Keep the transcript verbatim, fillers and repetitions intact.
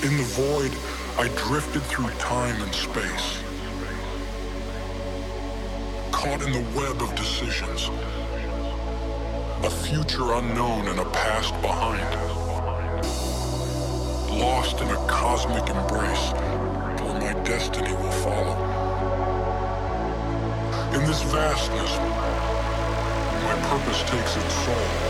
In the void, I drifted through time and space, caught in the web of decisions, a future unknown and a past behind, lost in a cosmic embrace where my destiny will follow. In this vastness, my purpose takes its soul.